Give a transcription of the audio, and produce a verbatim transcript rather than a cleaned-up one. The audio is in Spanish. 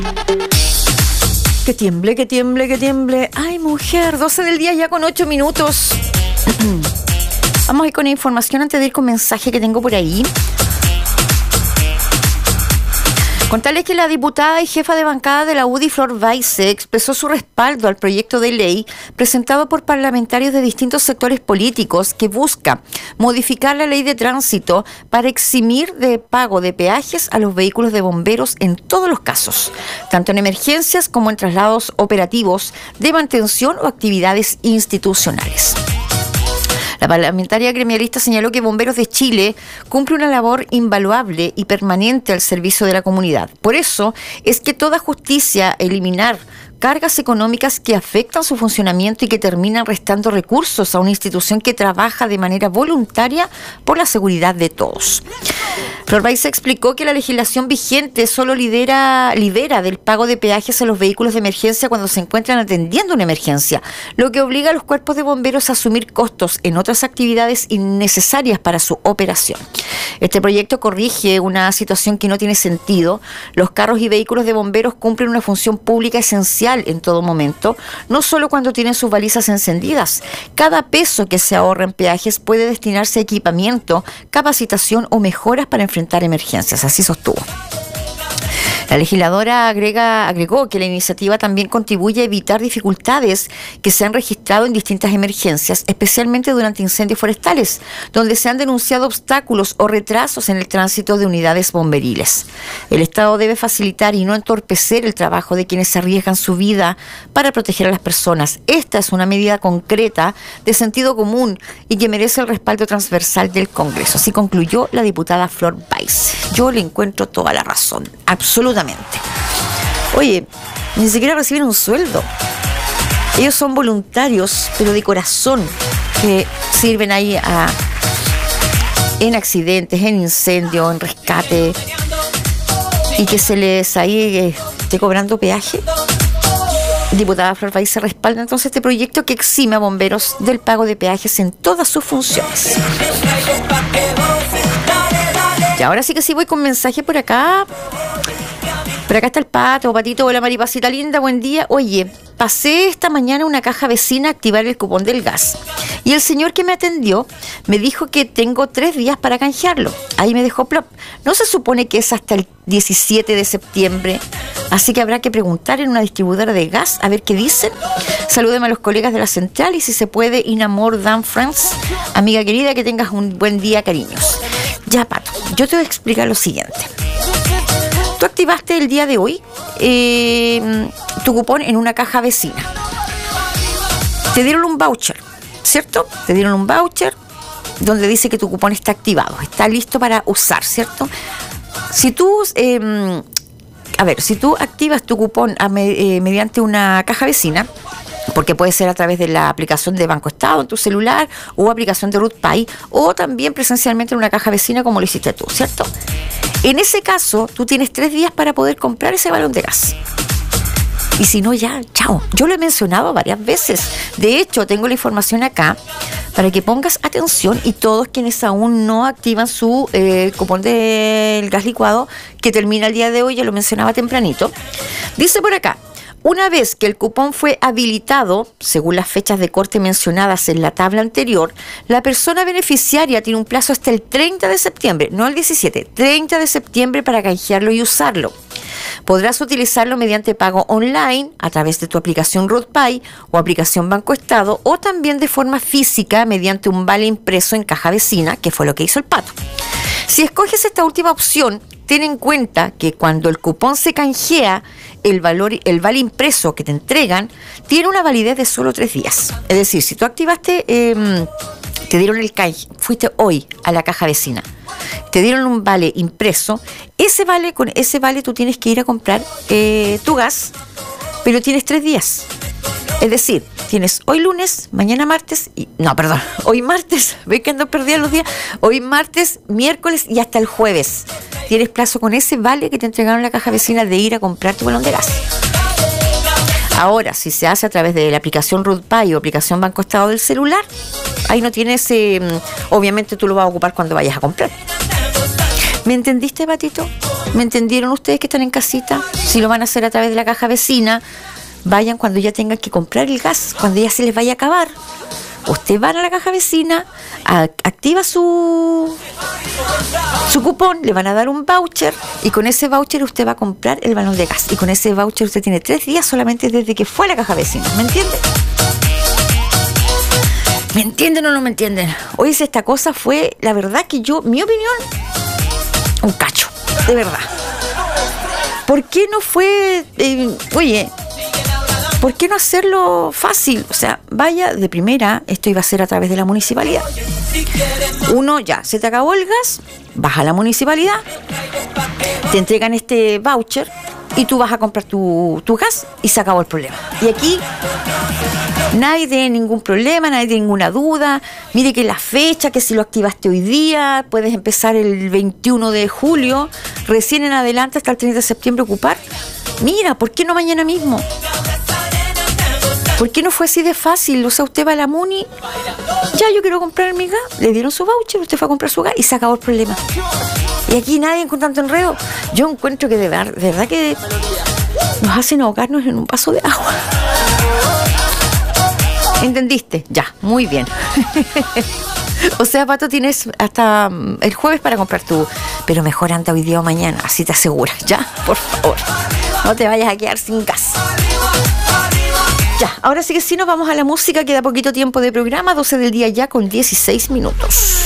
Que tiemble, que tiemble, que tiemble. Ay, mujer, doce del día ya con ocho minutos. Vamos a ir con información antes de ir con mensaje que tengo por ahí. Contarles que la diputada y jefa de bancada de la U D I, Flor Baise, expresó su respaldo al proyecto de ley presentado por parlamentarios de distintos sectores políticos que busca modificar la ley de tránsito para eximir de pago de peajes a los vehículos de bomberos en todos los casos, tanto en emergencias como en traslados operativos de mantención o actividades institucionales. La parlamentaria gremialista señaló que Bomberos de Chile cumple una labor invaluable y permanente al servicio de la comunidad. Por eso es que toda justicia eliminar cargas económicas que afectan su funcionamiento y que terminan restando recursos a una institución que trabaja de manera voluntaria por la seguridad de todos. Flor Baise explicó que la legislación vigente solo lidera, libera del pago de peajes a los vehículos de emergencia cuando se encuentran atendiendo una emergencia, lo que obliga a los cuerpos de bomberos a asumir costos en otras actividades innecesarias para su operación. Este proyecto corrige una situación que no tiene sentido. Los carros y vehículos de bomberos cumplen una función pública esencial en todo momento, no solo cuando tienen sus balizas encendidas. Cada peso que se ahorra en peajes puede destinarse a equipamiento, capacitación o mejoras para enfrentar emergencias, así sostuvo. La legisladora agrega, agregó que la iniciativa también contribuye a evitar dificultades que se han registrado en distintas emergencias, especialmente durante incendios forestales, donde se han denunciado obstáculos o retrasos en el tránsito de unidades bomberiles. El Estado debe facilitar y no entorpecer el trabajo de quienes arriesgan su vida para proteger a las personas. Esta es una medida concreta de sentido común y que merece el respaldo transversal del Congreso. Así concluyó la diputada Flor Baise. Yo le encuentro toda la razón, absolutamente. Oye, ni siquiera reciben un sueldo. Ellos son voluntarios, pero de corazón, que sirven ahí a, en accidentes, en incendios, en rescate, y que se les ahí eh, esté cobrando peaje. Diputada Flor Baise respalda entonces este proyecto que exime a bomberos del pago de peajes en todas sus funciones. Y ahora sí que sí voy con mensaje por acá. Por acá está el Pato, Patito, hola Maripacita linda, buen día. Oye, pasé esta mañana a una caja vecina a activar el cupón del gas. Y el señor que me atendió me dijo que tengo tres días para canjearlo. Ahí me dejó plop. No se supone que es hasta el diecisiete de septiembre. Así que habrá que preguntar en una distribuidora de gas a ver qué dicen. Salúdeme a los colegas de la central y si se puede, in amor, Dan France. Amiga querida, que tengas un buen día, cariños. Ya, Pato, yo te voy a explicar lo siguiente. Tú activaste el día de hoy eh, tu cupón en una caja vecina. Te dieron un voucher, ¿cierto? Te dieron un voucher donde dice que tu cupón está activado, está listo para usar, ¿cierto? Si tú, eh, a ver, si tú activas tu cupón a me, eh, mediante una caja vecina, porque puede ser a través de la aplicación de Banco Estado en tu celular o aplicación de RootPay o también presencialmente en una caja vecina como lo hiciste tú, ¿cierto? En ese caso, tú tienes tres días para poder comprar ese balón de gas. Y si no, ya, chao. Yo lo he mencionado varias veces. De hecho, tengo la información acá para que pongas atención y todos quienes aún no activan su eh, cupón del gas licuado, que termina el día de hoy, ya lo mencionaba tempranito. Dice por acá, una vez que el cupón fue habilitado, según las fechas de corte mencionadas en la tabla anterior, la persona beneficiaria tiene un plazo hasta el treinta de septiembre, no el diecisiete, treinta de septiembre para canjearlo y usarlo. Podrás utilizarlo mediante pago online a través de tu aplicación RootPay o aplicación Banco Estado o también de forma física mediante un vale impreso en caja vecina, que fue lo que hizo el Pato. Si escoges esta última opción, ten en cuenta que cuando el cupón se canjea, el valor, el vale impreso que te entregan tiene una validez de solo tres días. Es decir, si tú activaste, eh, te dieron el canje, fuiste hoy a la caja vecina, te dieron un vale impreso, ese vale, con ese vale tú tienes que ir a comprar eh, tu gas, pero tienes tres días. Es decir, tienes hoy lunes, mañana martes, y no, perdón, hoy martes, ve que ando perdida los días, hoy martes, miércoles y hasta el jueves. Tienes plazo con ese vale que te entregaron en la caja vecina de ir a comprar tu balón de gas. Ahora, si se hace a través de la aplicación RootPay o aplicación Banco Estado del celular, ahí no tienes, eh, obviamente tú lo vas a ocupar cuando vayas a comprar. ¿Me entendiste, Patito? ¿Me entendieron ustedes que están en casita? Si lo van a hacer a través de la caja vecina, vayan cuando ya tengan que comprar el gas, cuando ya se les vaya a acabar. Usted va a la caja vecina, a, activa su su cupón, le van a dar un voucher y con ese voucher usted va a comprar el balón de gas. Y con ese voucher usted tiene tres días solamente desde que fue a la caja vecina. ¿Me entiende? ¿Me entienden o no me entienden? Hoy esta cosa fue, la verdad que yo, mi opinión, un cacho, de verdad. ¿Por qué no fue, eh, oye, ¿por qué no hacerlo fácil? O sea, vaya de primera, esto iba a ser a través de la municipalidad. Uno, ya, se te acabó el gas, vas a la municipalidad, te entregan este voucher y tú vas a comprar tu, tu gas y se acabó el problema. Y aquí nadie tiene ningún problema, nadie tiene ninguna duda. Mire que la fecha, que si lo activaste hoy día, puedes empezar el veintiuno de julio, recién en adelante hasta el treinta de septiembre ocupar. Mira, ¿por qué no mañana mismo? ¿Por qué no fue así de fácil? O sea, usted va a la Muni, ya yo quiero comprar mi gas, le dieron su voucher, usted fue a comprar su gas y se acabó el problema. Y aquí nadie con tanto enredo. Yo encuentro que de verdad, de verdad que nos hacen ahogarnos en un vaso de agua. ¿Entendiste? Ya, muy bien. O sea, Pato, tienes hasta el jueves para comprar tu... Pero mejor anda hoy día o mañana, así te aseguras, ¿ya? Por favor, no te vayas a quedar sin gas. Ya, ahora sí que sí nos vamos a la música, queda poquito tiempo de programa, doce del día ya con dieciséis minutos.